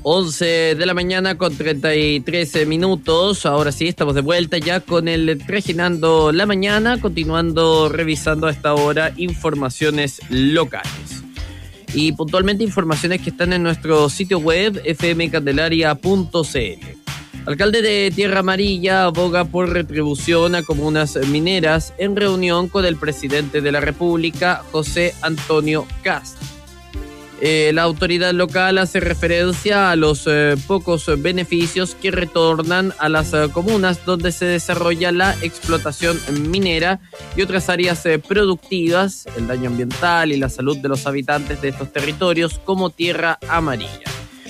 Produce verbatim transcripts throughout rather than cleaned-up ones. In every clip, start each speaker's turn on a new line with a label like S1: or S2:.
S1: once de la mañana con treinta y tres minutos. Ahora sí, estamos de vuelta ya con el Trajinando la Mañana, continuando revisando a esta hora informaciones locales. Y puntualmente informaciones que están en nuestro sitio web f m candelaria punto c l. Alcalde de Tierra Amarilla aboga por retribución a comunas mineras en reunión con el presidente de la República, José Antonio Kast. Eh, la autoridad local hace referencia a los eh, pocos beneficios que retornan a las eh, comunas donde se desarrolla la explotación minera y otras áreas eh, productivas, el daño ambiental y la salud de los habitantes de estos territorios como Tierra Amarilla.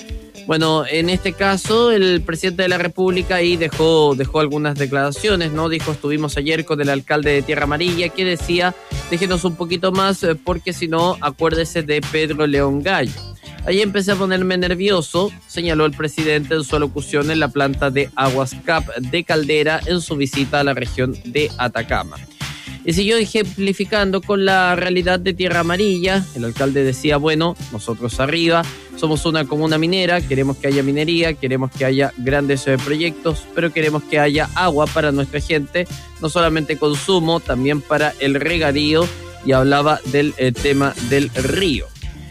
S1: Bueno, en este caso el presidente de la República ahí dejó, dejó algunas declaraciones, ¿no? Dijo, estuvimos ayer con el alcalde de Tierra Amarilla que decía, déjenos un poquito más porque si no, acuérdese de Pedro León Gallo. Ahí empecé a ponerme nervioso, señaló el presidente en su alocución en la planta de Aguas C A P de Caldera en su visita a la región de Atacama. Y siguió ejemplificando con la realidad de Tierra Amarilla. El alcalde decía, bueno, nosotros arriba somos una comuna minera, queremos que haya minería, queremos que haya grandes eh, proyectos, pero queremos que haya agua para nuestra gente, no solamente consumo, también para el regadío, y hablaba del eh, tema del río.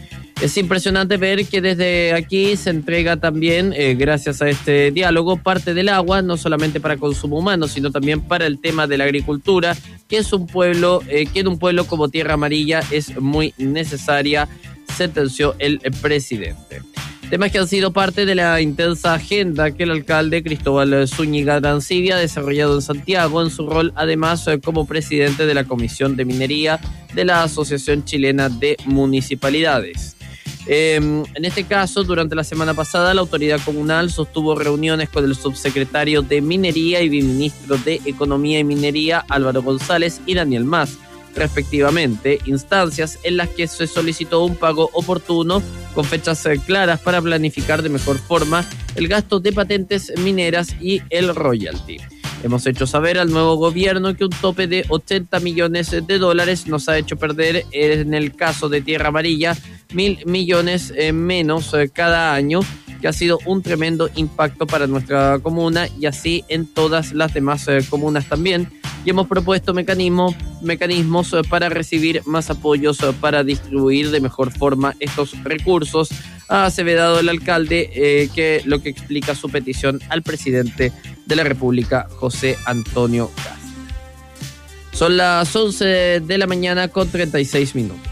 S1: Es impresionante ver que desde aquí se entrega también, eh, gracias a este diálogo, parte del agua, no solamente para consumo humano, sino también para el tema de la agricultura, que es un pueblo, eh, que en un pueblo como Tierra Amarilla es muy necesaria, sentenció el presidente. Temas que han sido parte de la intensa agenda que el alcalde Cristóbal Zúñiga Arancibia ha desarrollado en Santiago, en su rol además como presidente de la Comisión de Minería de la Asociación Chilena de Municipalidades. Eh, en este caso, durante la semana pasada, la autoridad comunal sostuvo reuniones con el subsecretario de Minería y viceministro de Economía y Minería, Álvaro González, y Daniel Mas, respectivamente, instancias en las que se solicitó un pago oportuno con fechas claras para planificar de mejor forma el gasto de patentes mineras y el royalty. Hemos hecho saber al nuevo gobierno que un tope de ochenta millones de dólares nos ha hecho perder, en el caso de Tierra Amarilla, mil millones menos cada año, que ha sido un tremendo impacto para nuestra comuna y así en todas las demás comunas también. Y hemos propuesto mecanismos, mecanismos para recibir más apoyos para distribuir de mejor forma estos recursos, ha aseverado el alcalde, eh, que lo que explica su petición al presidente de la República, José Antonio Kast. Son las once de la mañana con treinta y seis minutos.